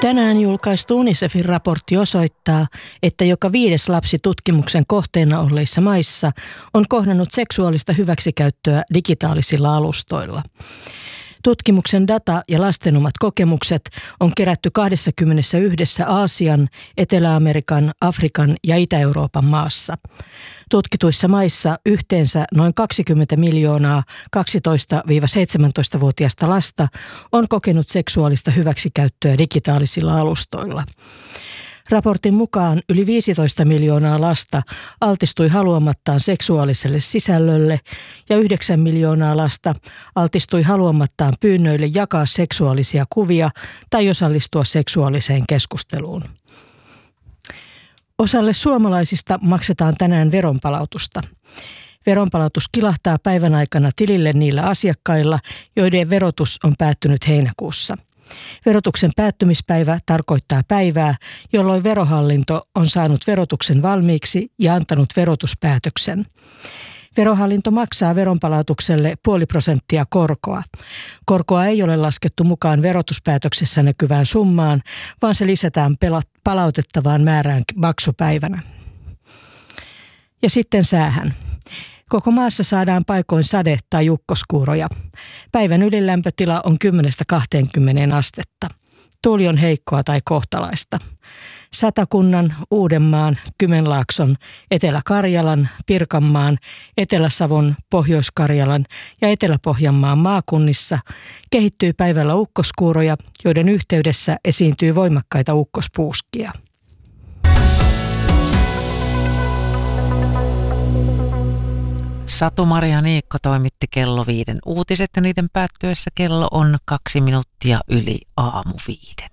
Tänään julkaistu UNICEFin raportti osoittaa, että joka 5. lapsi tutkimuksen kohteena olleissa maissa on kohdannut seksuaalista hyväksikäyttöä digitaalisilla alustoilla. Tutkimuksen data ja lasten omat kokemukset on kerätty 21 Aasian, Etelä-Amerikan, Afrikan ja Itä-Euroopan maassa. Tutkituissa maissa yhteensä noin 20 miljoonaa 12-17-vuotiaista lasta on kokenut seksuaalista hyväksikäyttöä digitaalisilla alustoilla. Raportin mukaan yli 15 miljoonaa lasta altistui haluamattaan seksuaaliselle sisällölle ja 9 miljoonaa lasta altistui haluamattaan pyynnöille jakaa seksuaalisia kuvia tai osallistua seksuaaliseen keskusteluun. Osalle suomalaisista maksetaan tänään veronpalautusta. Veronpalautus kilahtaa päivän aikana tilille niillä asiakkailla, joiden verotus on päättynyt heinäkuussa. Verotuksen päättymispäivä tarkoittaa päivää, jolloin Verohallinto on saanut verotuksen valmiiksi ja antanut verotuspäätöksen. Verohallinto maksaa veronpalautukselle 0,5% korkoa. Korkoa ei ole laskettu mukaan verotuspäätöksessä näkyvään summaan, vaan se lisätään palautettavaan määrään maksupäivänä. Ja sitten säähän. Koko maassa saadaan paikoin sade- tai ukkoskuuroja. Päivän ylilämpötila on 10-20 astetta. Tuuli on heikkoa tai kohtalaista. Satakunnan, Uudenmaan, Kymenlaakson, Etelä-Karjalan, Pirkanmaan, Etelä-Savon, Pohjois-Karjalan ja Etelä-Pohjanmaan maakunnissa kehittyy päivällä ukkoskuuroja, joiden yhteydessä esiintyy voimakkaita ukkospuuskia. Satu-Maria Niikko toimitti kello 5 uutiset ja niiden päättyessä kello on 2 minuuttia yli aamu 5.